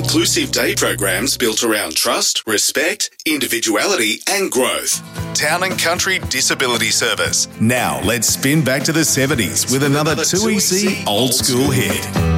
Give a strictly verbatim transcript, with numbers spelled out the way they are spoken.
inclusive day programs built around trust, respect, individuality and growth. Town and Country Disability Service. Now let's spin back to the seventies with another two E C old school hit.